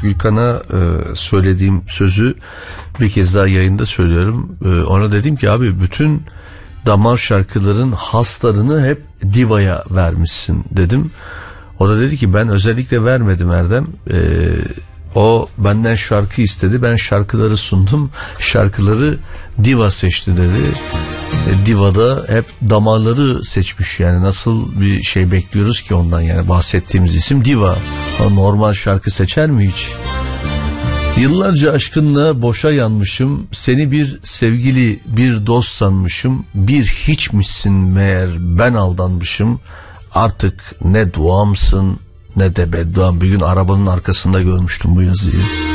Gülkan'a söylediğim sözü bir kez daha yayında söylüyorum. Ona dedim ki abi bütün damar şarkıların haslarını hep Diva'ya vermişsin dedim. O da dedi ki ben özellikle vermedim Erdem. O benden şarkı istedi, ben şarkıları sundum, şarkıları Diva seçti dedi. Diva'da hep damarları seçmiş, yani nasıl bir şey bekliyoruz ki ondan, yani bahsettiğimiz isim Diva. Normal şarkı seçer mi hiç? Yıllarca aşkınla boşa yanmışım, seni bir sevgili bir dost sanmışım, bir hiçmişsin meğer ben aldanmışım, artık ne duamsın ne de bedduam. Bir gün arabanın arkasında görmüştüm bu yazıyı.